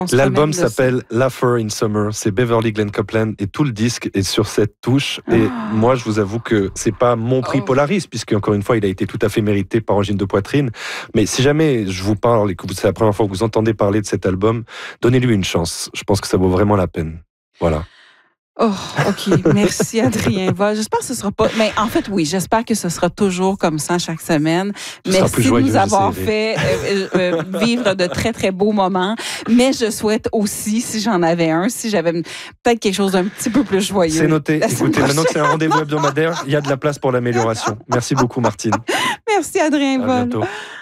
L'album s'appelle Laugher in Summer, c'est Beverly Glenn Copeland et tout le disque est sur cette touche. Et moi, je vous avoue que c'est pas mon prix Polaris, puisque encore une fois, il a été tout à fait mérité par Angine de Poitrine. Mais si jamais je vous parle et que c'est la première fois que vous entendez parler de cet album, donnez-lui une chance. Je pense que ça vaut vraiment la peine. Voilà. Oh, OK. Merci, Adrien. J'espère que ce sera pas... Mais en fait, oui, j'espère que ce sera toujours comme ça chaque semaine. Merci de nous avoir fait vivre de très, très beaux moments. Mais je souhaite aussi, si j'en avais un, si j'avais peut-être quelque chose d'un petit peu plus joyeux. C'est noté. Écoutez, maintenant que c'est un rendez-vous hebdomadaire, il y a de la place pour l'amélioration. Merci beaucoup, Martine. Merci, Adrien. À bientôt.